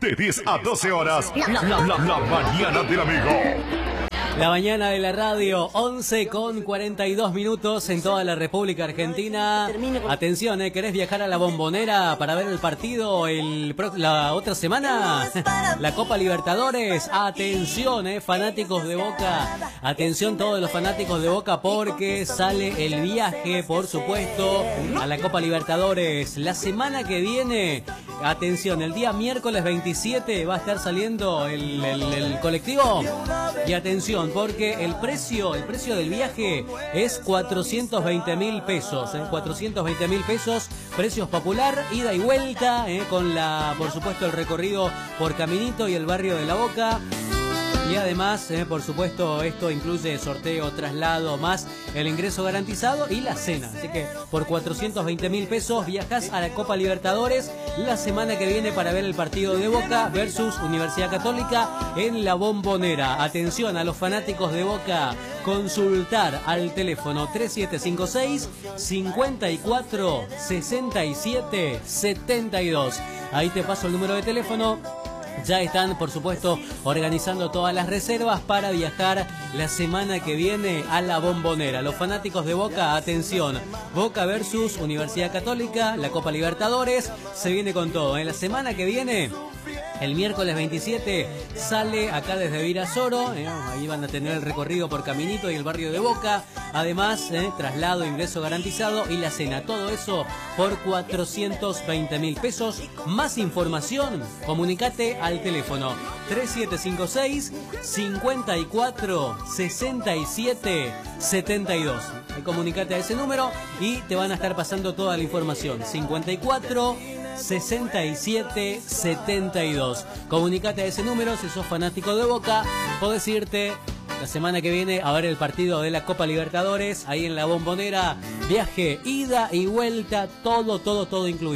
De 10 a 12 horas, la mañana del amigo. La mañana de la radio, 11:42 en toda la República Argentina. Atención, ¿querés viajar a la Bombonera para ver el partido la otra semana? La Copa Libertadores. Atención, fanáticos de Boca. Atención todos los fanáticos de Boca porque sale el viaje, por supuesto, a la Copa Libertadores. La semana que viene, atención, el día miércoles 27 va a estar saliendo el colectivo. Y atención, porque el precio del viaje es 420.000 pesos, 420.000 pesos, precios popular, ida y vuelta, con por supuesto, el recorrido por Caminito y el barrio de La Boca. Y además, por supuesto, esto incluye sorteo, traslado, más el ingreso garantizado y la cena. Así que por 420.000 pesos viajas a la Copa Libertadores la semana que viene para ver el partido de Boca versus Universidad Católica en la Bombonera. Atención a los fanáticos de Boca, consultar al teléfono 3756 54 67 72. Ahí te paso el número de teléfono. Ya están, por supuesto, organizando todas las reservas para viajar la semana que viene a la Bombonera. Los fanáticos de Boca, atención. Boca versus Universidad Católica, la Copa Libertadores, se viene con todo. En la semana que viene, el miércoles 27, sale acá desde Virasoro. Ahí van a tener el recorrido por Caminito y el barrio de Boca. Además, traslado, ingreso garantizado y la cena. Todo eso por 420.000 pesos. Más información, comunicate al teléfono 3756 54 67 72. Comunicate a ese número y te van a estar pasando toda la información. 54 67 72. Comunicate a ese número si sos fanático de Boca. Podés irte la semana que viene a ver el partido de la Copa Libertadores ahí en la Bombonera. Viaje, ida y vuelta, todo incluido.